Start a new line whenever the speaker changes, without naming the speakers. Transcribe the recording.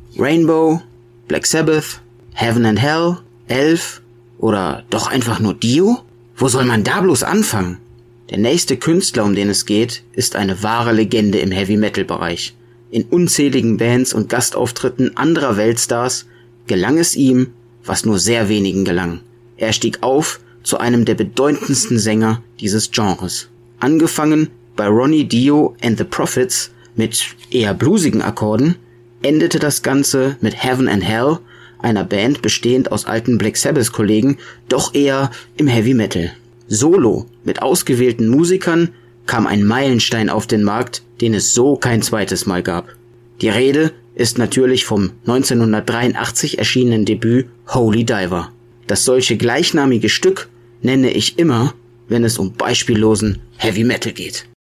Rainbow, Black Sabbath, Heaven and Hell, Elf oder doch einfach nur Dio? Wo soll man da bloß anfangen? Der nächste Künstler, um den es geht, ist eine wahre Legende im Heavy-Metal-Bereich. In unzähligen Bands und Gastauftritten anderer Weltstars gelang es ihm, was nur sehr wenigen gelang. Er stieg auf zu einem der bedeutendsten Sänger dieses Genres. Angefangen bei Ronnie Dio and the Prophets mit eher bluesigen Akkorden, endete das Ganze mit Heaven and Hell, einer Band bestehend aus alten Black Sabbath-Kollegen, doch eher im Heavy Metal. Solo mit ausgewählten Musikern kam ein Meilenstein auf den Markt, den es so kein zweites Mal gab. Die Rede ist natürlich vom 1983 erschienenen Debüt Holy Diver. Das solche gleichnamige Stück nenne ich immer, wenn es um beispiellosen Heavy Metal geht.